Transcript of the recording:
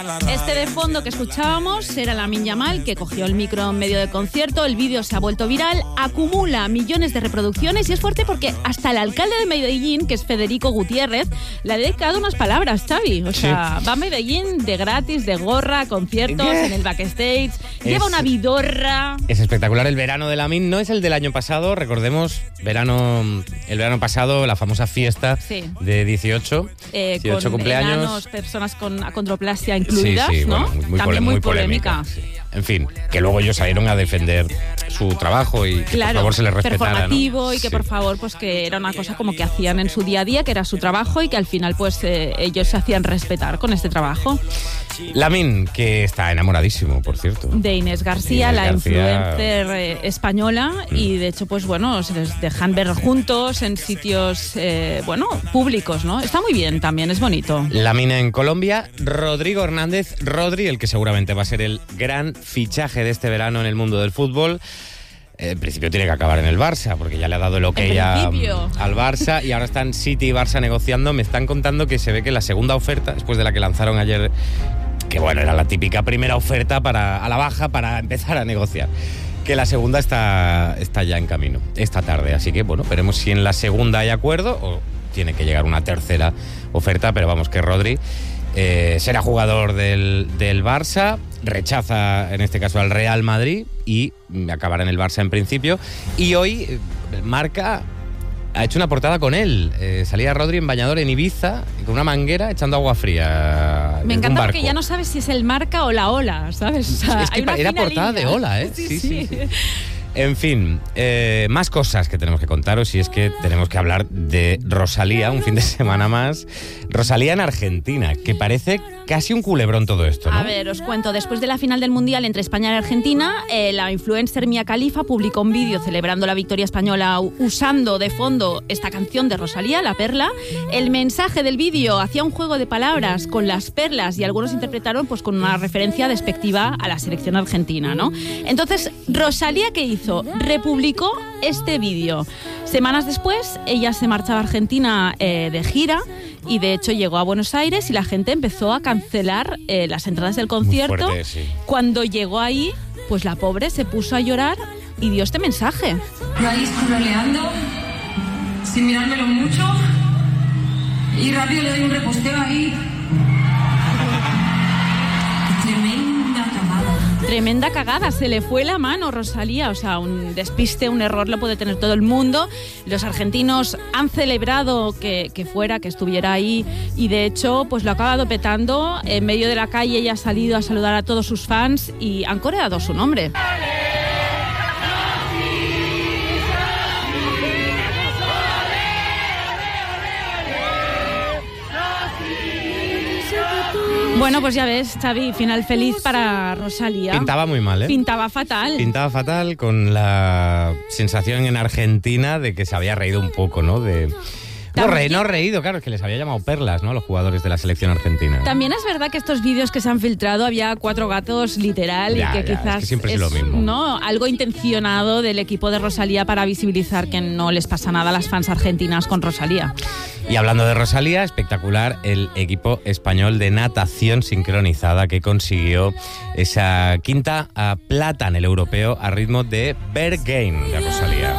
Este de fondo que escuchábamos era Lamine Yamal, que cogió el micro en medio del concierto. El vídeo se ha vuelto viral, acumula millones de reproducciones y es fuerte porque hasta el alcalde de Medellín, que es Federico Gutiérrez, le ha dedicado unas palabras, Xavi. O sea, va a Medellín de gratis, de gorra, conciertos, en el backstage, lleva una vidorra. Es espectacular. El verano de Lamine no es el del año pasado, recordemos, el verano pasado, la famosa fiesta de 18 con cumpleaños. Enanos, personas con acondroplasia incluidas, ¿no? Bueno, también muy polémica. Sí. En fin, que luego ellos salieron a defender su trabajo y que por favor se les respetara, performativo, ¿no? Y que Sí. por favor, pues que era una cosa como que hacían en su día a día, que era su trabajo y que al final pues ellos se hacían respetar con este trabajo. Lamine, que está enamoradísimo, por cierto. De Inés García, la influencer española, y de hecho, pues bueno, se les dejan ver juntos en sitios, públicos, ¿no? Está muy bien también, es bonito. Lamine en Colombia, Rodrigo Hernández, Rodri, el que seguramente va a ser el gran fichaje de este verano en el mundo del fútbol. En principio tiene que acabar en el Barça, porque ya le ha dado el ok al Barça y ahora están City y Barça negociando. Me están contando que se ve que la segunda oferta, después de la que lanzaron ayer, que bueno, era la típica primera oferta a la baja para empezar a negociar, que la segunda está ya en camino esta tarde. Así que bueno, veremos si en la segunda hay acuerdo o tiene que llegar una tercera oferta, pero vamos, que Rodri será jugador del Barça, rechaza en este caso al Real Madrid y acabará en el Barça en principio. Y hoy Marca ha hecho una portada con él. Salía Rodri en bañador en Ibiza con una manguera echando agua fría. Me encanta porque ya no sabes si es el Marca o la Ola, ¿sabes? O sea, es que era portada de Ola, ¿eh? Sí. En fin, más cosas que tenemos que contaros, y es que tenemos que hablar de Rosalía, un fin de semana más. Rosalía en Argentina, que parece casi un culebrón todo esto, ¿no? A ver, os cuento. Después de la final del Mundial entre España y Argentina, la influencer Mia Khalifa publicó un vídeo celebrando la victoria española usando de fondo esta canción de Rosalía, La Perla. El mensaje del vídeo hacía un juego de palabras con las perlas y algunos interpretaron pues con una referencia despectiva a la selección argentina, ¿no? Entonces, Rosalía, ¿qué hizo? Republicó este vídeo. Semanas después, ella se marchaba a Argentina de gira y de hecho llegó a Buenos Aires y la gente empezó a cancelar las entradas del concierto. Muy fuerte, sí. Cuando llegó ahí, pues la pobre se puso a llorar y dio este mensaje. Yo ahí scrolleando, sin mirármelo mucho, y rápido le doy un reposteo ahí. Tremenda cagada, se le fue la mano, Rosalía. O sea, un despiste, un error lo puede tener todo el mundo. Los argentinos han celebrado que estuviera ahí, y de hecho pues lo ha acabado petando. En medio de la calle ella ha salido a saludar a todos sus fans y han coreado su nombre. Bueno, pues ya ves, Xavi, final feliz para Rosalía. Pintaba muy mal, ¿eh? Pintaba fatal. Pintaba fatal, con la sensación en Argentina de que se había reído un poco, ¿no? No reído, claro, es que les había llamado perlas, ¿no?, a los jugadores de la selección argentina. También es verdad que estos vídeos que se han filtrado había 4 gatos literal y que quizás es que siempre es lo mismo, ¿no?, algo intencionado del equipo de Rosalía para visibilizar que no les pasa nada a las fans argentinas con Rosalía. Y hablando de Rosalía, espectacular el equipo español de natación sincronizada que consiguió esa quinta plata en el europeo a ritmo de Berghain de Rosalía.